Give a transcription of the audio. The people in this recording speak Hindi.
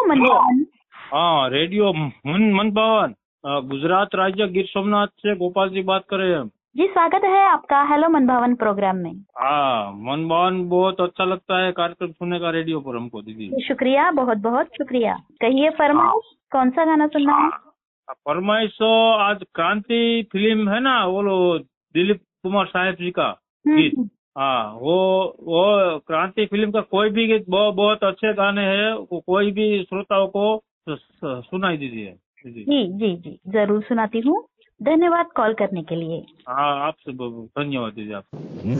मन भवन। हाँ, रेडियो मन भवन, गुजरात राज्य गिर सोमनाथ से गोपाल जी बात कर रहे हैं। जी, स्वागत है आपका हेलो मन भवन प्रोग्राम में। हाँ, मन भवन बहुत अच्छा लगता है कार्यक्रम सुनने का रेडियो पर हमको दीदी। शुक्रिया, बहुत बहुत शुक्रिया। कहिए फरमाइश, कौन सा गाना सुनना है? फरमाइश आज क्रांति फिल्म है ना, वो दिलीप कुमार साहब जी का गीत। हाँ, वो क्रांति फिल्म का कोई भी गीत बहुत अच्छे गाने हैं, कोई भी श्रोताओं को सुनाई दीजिए दीदी। जी जी जी, जरूर सुनाती हूँ। धन्यवाद कॉल करने के लिए। हाँ, आपसे धन्यवाद दीदी, आपको।